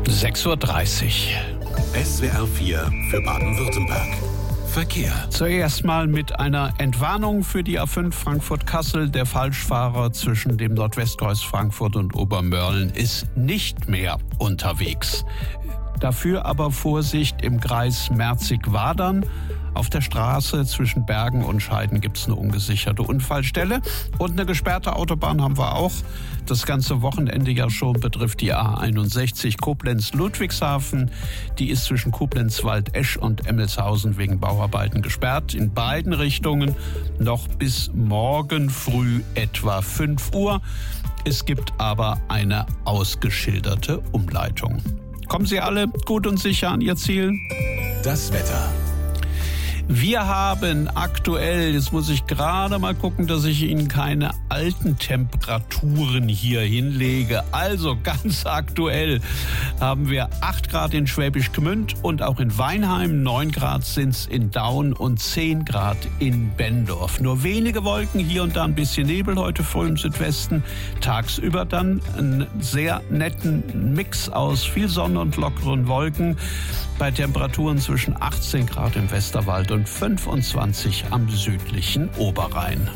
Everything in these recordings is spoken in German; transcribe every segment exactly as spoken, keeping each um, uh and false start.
sechs Uhr dreißig. S W R vier für Baden-Württemberg. Verkehr. Zuerst mal mit einer Entwarnung für die A fünf Frankfurt-Kassel. Der Falschfahrer zwischen dem Nordwestkreuz Frankfurt und Obermörlen ist nicht mehr unterwegs. Dafür aber Vorsicht im Kreis Merzig-Wadern. Auf der Straße zwischen Bergen und Scheiden gibt es eine ungesicherte Unfallstelle. Und eine gesperrte Autobahn haben wir auch. Das ganze Wochenende ja schon betrifft die A einundsechzig Koblenz-Ludwigshafen. Die ist zwischen Koblenz-Waldesch und Emmelshausen wegen Bauarbeiten gesperrt. In beiden Richtungen noch bis morgen früh etwa fünf Uhr. Es gibt aber eine ausgeschilderte Umleitung. Kommen Sie alle gut und sicher an Ihr Ziel? Das Wetter. Wir haben aktuell, jetzt muss ich gerade mal gucken, dass ich Ihnen keine alten Temperaturen hier hinlege. Also ganz aktuell haben wir acht Grad in Schwäbisch Gmünd und auch in Weinheim. neun Grad sind es in Daun und zehn Grad in Benndorf. Nur wenige Wolken, hier und da ein bisschen Nebel heute früh im Südwesten. Tagsüber dann einen sehr netten Mix aus viel Sonne und lockeren Wolken bei Temperaturen zwischen achtzehn Grad im Westerwald und fünfundzwanzig am südlichen Oberrhein.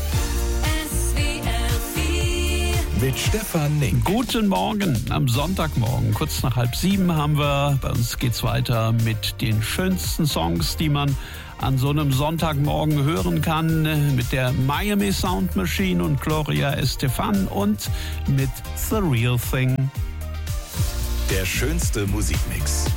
Mit Stefan Nink. Guten Morgen am Sonntagmorgen. Kurz nach halb sieben haben wir. Bei uns geht's weiter mit den schönsten Songs, die man an so einem Sonntagmorgen hören kann. Mit der Miami Sound Machine und Gloria Estefan und mit The Real Thing. Der schönste Musikmix.